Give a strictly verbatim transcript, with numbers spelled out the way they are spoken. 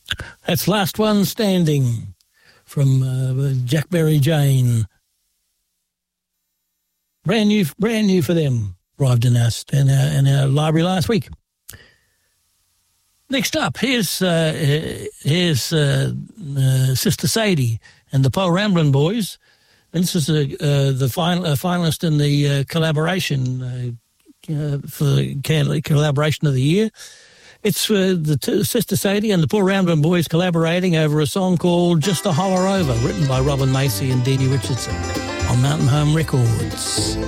That's Last One Standing from uh, Jack Berry Jane. Brand new, brand new for them. Arrived in our, in our, in our library last week. Next up, here's uh, here's uh, uh, Sister Sadie and the Paul Ramblin' Boys. And this is a, uh, the final, uh, finalist in the uh, collaboration uh, uh, for the collaboration of the year. It's uh, the two, Sister Sadie and the Paul Ramblin' Boys collaborating over a song called Just a Holler Over, written by Robin Macy and Dee Dee Richardson on Mountain Home Records.